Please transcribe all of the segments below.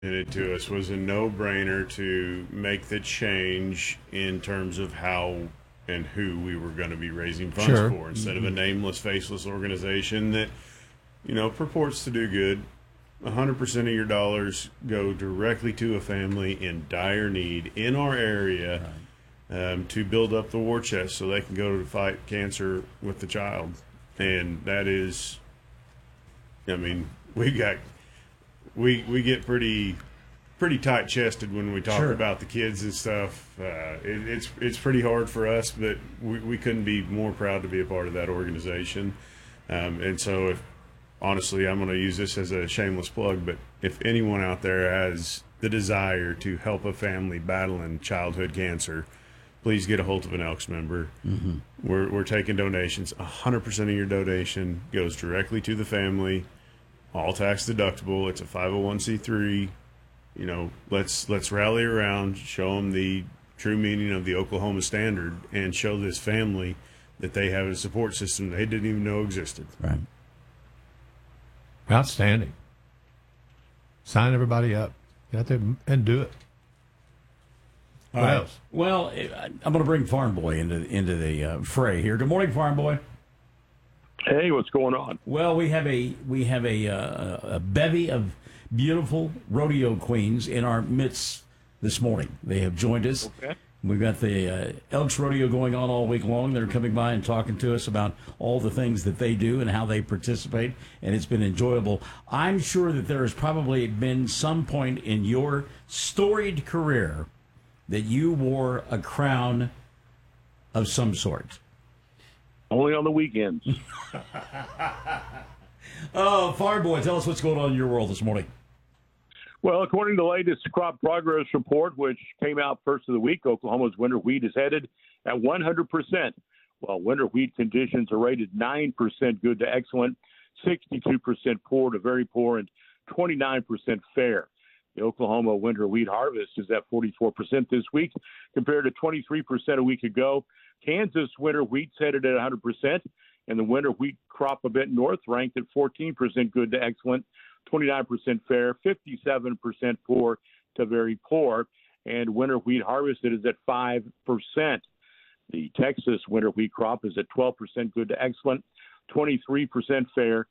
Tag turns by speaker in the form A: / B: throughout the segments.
A: And it to us was a no-brainer to make the change in terms of how and who we were going to be raising funds
B: Sure.
A: for, instead of a nameless, faceless organization that, purports to do good. 100% of your dollars go directly to a family in dire need in our area, to build up the war chest so they can go to fight cancer with the child. And that is, we get pretty tight chested when we talk
C: Sure.
A: about the kids and stuff. It's pretty hard for us, but we couldn't be more proud to be a part of that organization. And so, if honestly, I'm going to use this as a shameless plug, but if anyone out there has the desire to help a family battling childhood cancer, please get a hold of an Elks member.
C: Mm-hmm.
A: We're taking donations. 100% of your donation goes directly to the family, all tax deductible. It's a 501c3. Let's rally around, show them the true meaning of the Oklahoma Standard, and show this family that they have a support system they didn't even know existed.
C: Right.
B: Outstanding. Sign everybody up. Get out there and do it.
C: All
B: What
C: right.
B: else?
C: Well, I'm going to bring Farm Boy into the fray here. Good morning, Farm Boy.
D: Hey, what's going on?
C: Well, we have a bevy of beautiful rodeo queens in our midst this morning. They have joined us.
D: Okay.
C: We've got the Elks Rodeo going on all week long. They're coming by and talking to us about all the things that they do and how they participate, and it's been enjoyable. I'm sure that there has probably been some point in your storied career that you wore a crown of some sort.
D: Only on the weekends.
C: Oh, Farm Boy, tell us what's going on in your world this morning.
D: Well, according to the latest crop progress report, which came out first of the week, Oklahoma's winter wheat is headed at 100%. While winter wheat conditions are rated 9% good to excellent, 62% poor to very poor, and 29% fair. The Oklahoma winter wheat harvest is at 44% this week compared to 23% a week ago. Kansas winter wheat's headed at 100%, and the winter wheat crop a bit north ranked at 14% good to excellent, 29% fair, 57% poor to very poor, and winter wheat harvested is at 5%. The Texas winter wheat crop is at 12% good to excellent, 23% fair,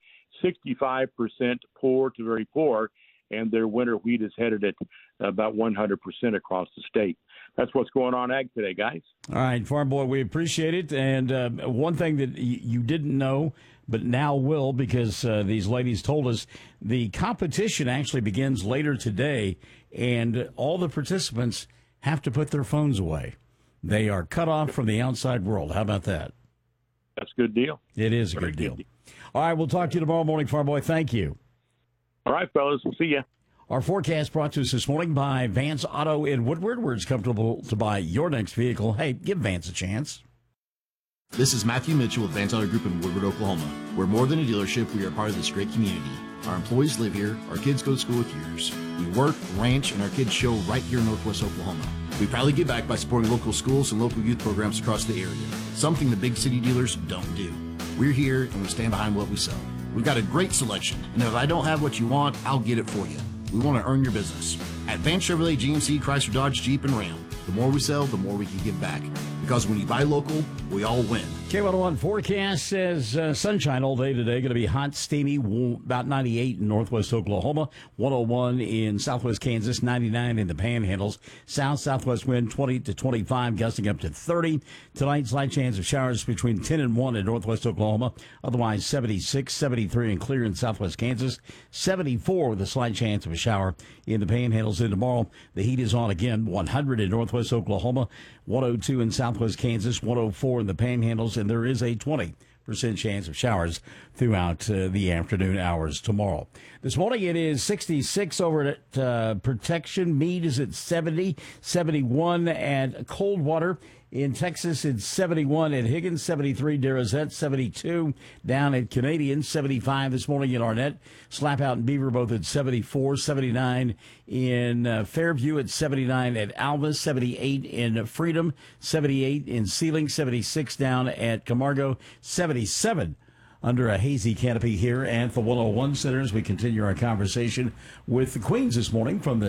D: 65% poor to very poor, and their winter wheat is headed at about 100% across the state. That's what's going on ag today, guys.
C: All right, Farm Boy, we appreciate it. And one thing that you didn't know, but now will, because these ladies told us, the competition actually begins later today, and all the participants have to put their phones away. They are cut off from the outside world. How about that?
D: That's a good deal.
C: It is a good deal. All right, we'll talk to you tomorrow morning, Farm Boy. Thank you.
D: All right, fellas. See ya.
C: Our forecast brought to us this morning by Vance Auto in Woodward, where it's comfortable to buy your next vehicle. Hey, give Vance a chance.
E: This is Matthew Mitchell with Vance Auto Group in Woodward, Oklahoma. We're more than a dealership. We are part of this great community. Our employees live here. Our kids go to school with yours. We work, ranch, and our kids show right here in Northwest Oklahoma. We proudly give back by supporting local schools and local youth programs across the area, something the big city dealers don't do. We're here, and we stand behind what we sell. We've got a great selection, and if I don't have what you want, I'll get it for you. We want to earn your business. At Vance Chevrolet, GMC, Chrysler, Dodge, Jeep, and Ram, the more we sell, the more we can give back. Because when you buy local, we all win.
C: K101 forecast says sunshine all day today. Going to be hot, steamy, about 98 in northwest Oklahoma, 101 in southwest Kansas, 99 in the Panhandles. South-southwest wind 20 to 25, gusting up to 30. Tonight, slight chance of showers between 10 and 1 in northwest Oklahoma. Otherwise, 76, 73 and clear in southwest Kansas. 74 with a slight chance of a shower in the Panhandles. And tomorrow, the heat is on again. 100 in northwest Oklahoma, 102 in southwest Kansas, 104 in the Panhandles, and there is a 20% chance of showers throughout the afternoon hours tomorrow. This morning it is 66 over at Protection. Meade is at 70, 71 at Coldwater. In Texas, it's 71 at Higgins, 73 Derazette, 72 down at Canadian, 75 this morning in Arnett. Slap Out and Beaver both at 74, 79 in Fairview, at 79 at Alva, 78 in Freedom, 78 in Sealing, 76 down at Camargo, 77 under a hazy canopy here at the 101 Center as we continue our conversation with the Queens this morning from the